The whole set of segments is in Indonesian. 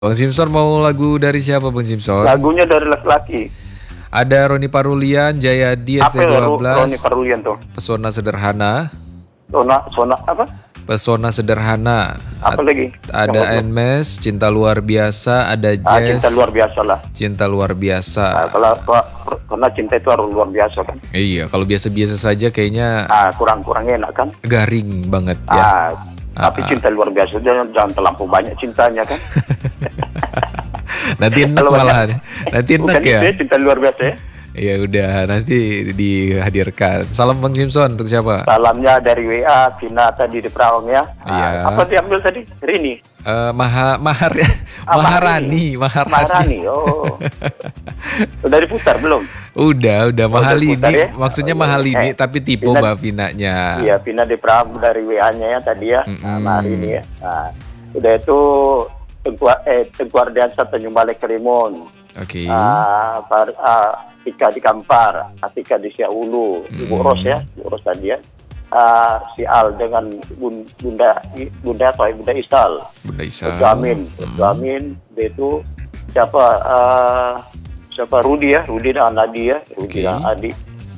Bang Simpson mau lagu dari siapa Bang Simpson? Lagunya dari laki-laki. Ada Roni Parulian, Jayadi Apa ya ST12, Roni Parulian tuh? Pesona Sederhana. Sona apa? Pesona Sederhana. Apa lagi? Ada Enmes, Cinta Luar Biasa, ada Jazz. Cinta luar biasa lah. Cinta Luar Biasa. Karena cinta itu harus luar biasa kan. Iya, kalau biasa-biasa saja kayaknya Kurang enak kan. garing banget ya. Tapi cinta luar biasa, jangan terlampau banyak cintanya kan. Nanti enak malahan. Nanti enak ya. Cinta luar biasa ya. Ya udah, nanti dihadirkan. Salam Bang Simpson untuk siapa? Salamnya dari WA Vina tadi di Perawang ya. Iya. Apa diambil tadi? Rini. Maharani. Oh. Udah diputar belum? Udah Mahalini. Ya? Maksudnya Mahalini tapi tipe Mbak Vinanya. Iya, Vina di Perawang dari WA-nya ya tadi ya. Sama Rini ya. Nah, udah itu Tengku Ardiansa Tanjung Balai Karimun. Oke. Tika di Kampar, Atika di Siaulu, Ibu Ros ya, Ibu Ros tadi ya. Si Al dengan Bunda Isal. Bunda Isal. Amin. Itu siapa Rudi dan Adi ya, Rudi dan Adi.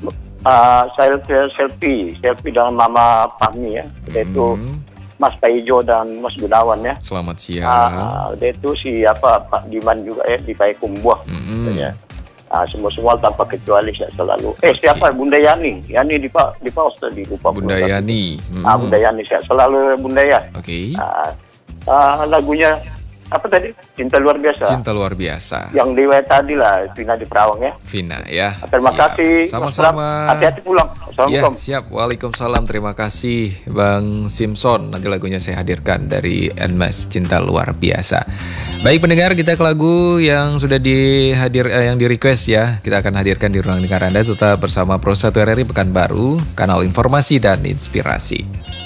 Selfie dengan Mama Pami ya. Itu Mas Paijo dan Mas Gunawan ya. Selamat siang. Itu siapa Pak Diman juga ya di Payakumbuh. Semua tanpa kecuali saya selalu. Siapa Bunda Yani di Pak tadi lupa. Bunda Yani. Bunda Yani saya selalu Bunda ya. Oke. Lagunya apa tadi? Cinta Luar Biasa. Cinta Luar Biasa. Yang di tadi lah, Vina di Perawang ya. Vina ya. Terima kasih. Sama-sama. Hati-hati pulang. Assalamualaikum. Ya, siap. Waalaikumsalam. Terima kasih Bang Simpson. Nanti lagunya saya hadirkan dari Enmes Cinta Luar Biasa. Baik pendengar, kita ke lagu yang sudah yang di request ya. Kita akan hadirkan di ruang dengar Anda. Tetap bersama Pro 1 RRI Pekanbaru, kanal informasi dan inspirasi.